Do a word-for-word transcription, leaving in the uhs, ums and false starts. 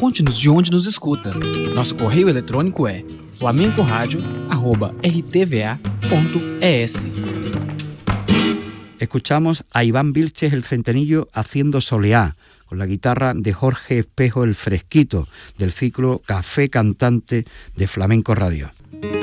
conte-nos de onde nos escuta. Nosso correio eletrônico é flamencoradio arroba r t v a punto e s. Escuchamos a Iván Vilches el Centenillo haciendo Soleá, con la guitarra de Jorge Espejo el Fresquito, del ciclo Café Cantante de Flamenco Radio.